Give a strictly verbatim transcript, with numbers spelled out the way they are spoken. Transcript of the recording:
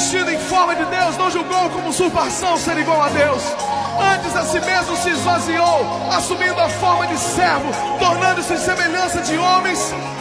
revestido em forma de Deus, não julgou como usurpação ser igual a Deus. Antes a si mesmo se esvaziou, assumindo a forma de servo, tornando-se em semelhança de homens,